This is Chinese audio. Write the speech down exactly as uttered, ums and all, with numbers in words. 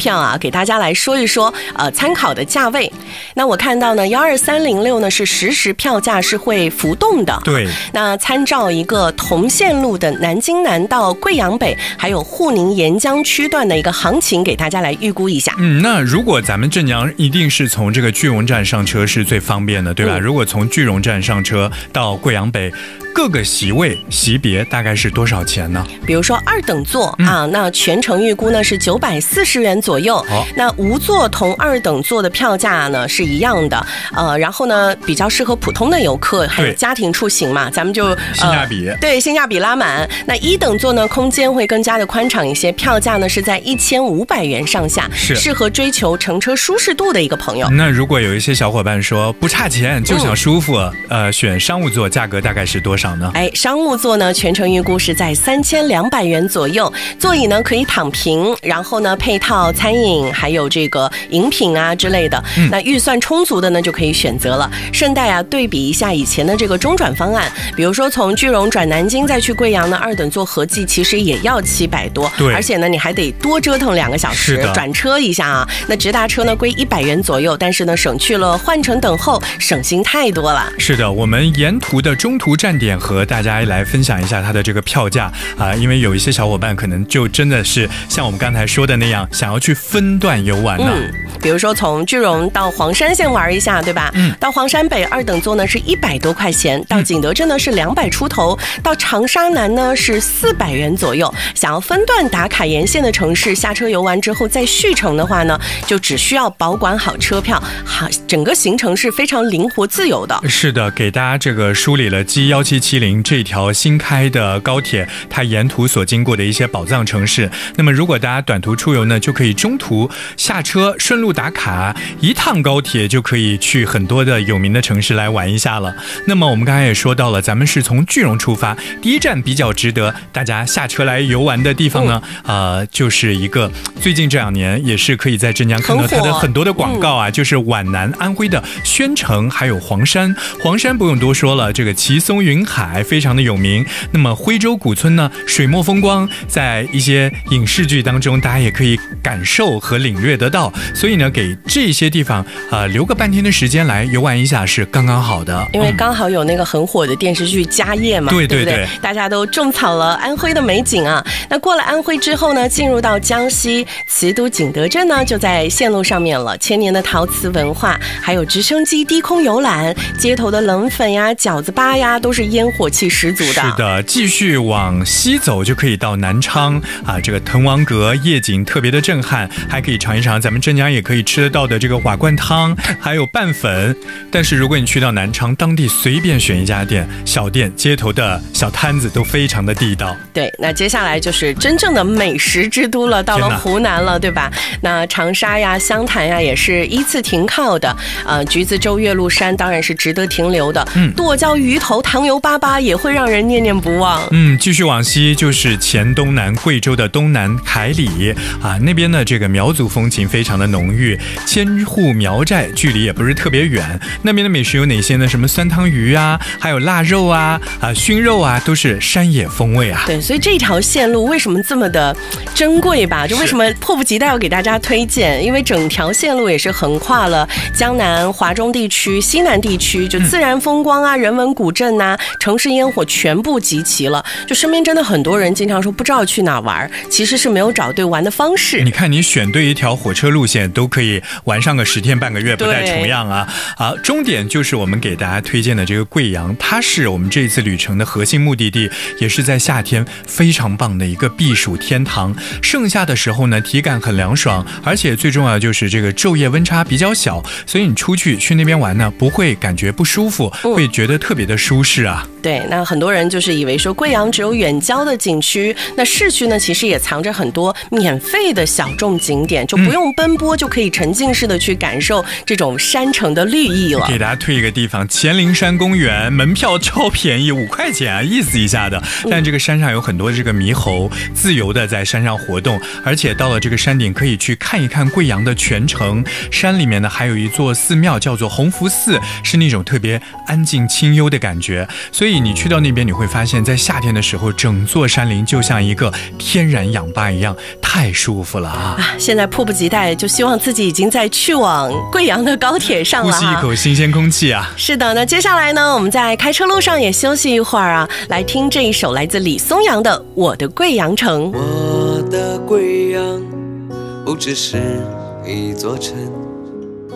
票啊，给大家来说一说呃参考的价位。那我看到呢，幺二三零六呢是实时票价是会浮动的。 对， 那参照一个同线路的南京南到贵阳北，还有沪宁沿江区段的一个行情，给大家来预估一下。 嗯，那如果咱们镇江一定是从这个句容站上车是最方便的，对吧？嗯、如果从句容站上车到贵阳北，各个席位席别大概是多少钱呢？比如说二等座、嗯、啊，那全程预估呢是九百四十元左右。哦、那无座同二等座的票价呢是一样的，呃，然后呢比较适合普通的游客还有家庭出行嘛，咱们就、呃、 性价比对性价比拉满。那一等座呢空间会更加的宽敞一些，票价呢是在一千五百元上下，是适合追求乘车舒适度的一个朋友。 那如果有一些小伙伴说不差钱就想舒服，嗯、呃，选商务座价格大概是多少？ 哎，商务座呢，全程预估是在三千两百元左右，座椅呢可以躺平，然后呢配套餐饮还有这个饮品啊之类的。嗯、那预算充足的呢就可以选择了。顺带啊对比一下以前的这个中转方案，比如说从句容转南京再去贵阳呢，二等座合计其实也要七百多，对，而且呢你还得多折腾两个小时转车一下啊。那直达车呢归一百元左右，但是呢省去了换乘等候，省心太多了。 是的，我们沿途的中途站点和大家来分享一下它的这个票价啊、呃，因为有一些小伙伴可能就真的是像我们刚才说的那样，想要去分段游玩呢。 嗯，比如说从句容到黄山先玩一下，对吧？嗯，到黄山北二等座呢是一百多块钱，到景德镇呢是两百出头，到长沙南呢是四百元左右。想要分段打卡沿线的城市，下车游玩之后再续程的话呢，就只需要保管好车票，好，整个行程是非常灵活自由的。 是的，给大家这个梳理了 G 一七七零这条新开的高铁它沿途所经过的一些宝藏城市。那么如果大家短途出游呢，就可以中途下车顺路打卡，一趟高铁就可以去很多的有名的城市来玩一下了。那么我们刚才也说到了，咱们是从句容出发，第一站比较值得大家下车来游玩的地方呢，呃，就是一个最近这两年也是可以在镇江看到它的很多的广告啊，就是皖南安徽的宣城还有黄山。黄山不用多说了，这个奇松云海非常的有名。那么徽州古村呢，水墨风光，在一些影视剧当中大家也可以感受和领略得到，所以呢给这些地方呃留个半天的时间来游玩一下是刚刚好的。 因为刚好有那个很火的电视剧家业嘛， 对对 对, 对不对？大家都种草了安徽的美景啊。那过了安徽之后呢，进入到江西瓷都景德镇呢，就在线路上面了。千年的陶瓷文化，还有直升机低空游览，街头的冷粉呀、饺子吧呀，都是烟火气十足的。 是的，继续往西走就可以到南昌啊，这个滕王阁夜景特别的震撼，还可以尝一尝咱们镇江也可以吃得到的这个瓦罐汤，还有拌粉。但是如果你去到南昌当地，随便选一家店、小店、街头的小摊子都非常的地道。 对，那接下来就是真正的美食之都了，到了湖南了，对吧？那长沙呀、湘潭呀也是依次停靠的。呃，橘子洲、岳麓山当然是值得停留的。嗯，剁椒鱼头、糖油粑粑也会让人念念不忘。 嗯，继续往西就是黔东南贵州的东南凯里啊，那边的这个苗族风情非常的浓郁，千户苗寨距离也不是特别远。那边的美食有哪些呢？什么酸汤鱼啊，还有腊肉啊、啊熏肉啊，都是山野风味啊。 对，所以这条线路为什么这么的珍贵吧？就为什么迫不及待要给大家推荐？因为整条线路也是横跨了江南、华中地区、西南地区，就自然风光啊、人文古镇啊、城市烟火全部集齐了。就身边真的很多人经常说不知道去哪玩，其实是没有找对玩的方式。 你看你选对一条火车路线，都可以玩上个十天半个月不带重样啊！啊，终点就是我们给大家推荐的这个贵阳，它是我们这次旅程的核心目的地，也是在夏天非常棒的一个避暑天堂。盛夏的时候呢，体感很凉爽，而且最重要的就是这个昼夜温差比较小，所以你出去去那边玩呢，不会感觉不舒服，会觉得特别的舒适啊。 对，那很多人就是以为说贵阳只有远郊的景区，那市区呢其实也藏着很多免费的小众景点，就不用奔波就可以沉浸式的去感受这种山城的绿意了。 给大家推一个地方，黔灵山公园，门票超便宜，五块钱啊，意思一下的。但这个山上有很多这个猕猴自由的在山上活动，而且到了这个山顶可以去看一看贵阳的全城。山里面呢还有一座寺庙叫做弘福寺，是那种特别安静清幽的感觉。所以你去到那边，你会发现在夏天的时候，整座山林就像一个天然氧吧一样，太舒服了啊。 啊！ 啊，现在迫不及待，就希望自己已经在去往贵阳的高铁上了， 呼吸一口新鲜空气啊！ 是的，那接下来呢，我们在开车路上也休息一会儿啊，来听这一首来自李松阳的《我的贵阳城》。 我的贵阳不只是一座城，